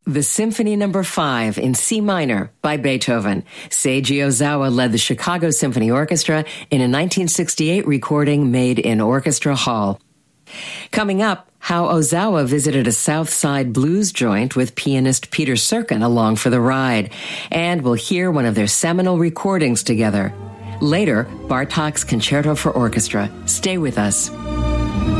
The Symphony No. 5 in C minor by Beethoven. Seiji Ozawa led the Chicago Symphony Orchestra in a 1968 recording made in Orchestra Hall. Coming up, how Ozawa visited a South Side blues joint with pianist Peter Serkin along for the ride. And we'll hear one of their seminal recordings together. Later, Bartok's Concerto for Orchestra. Stay with us.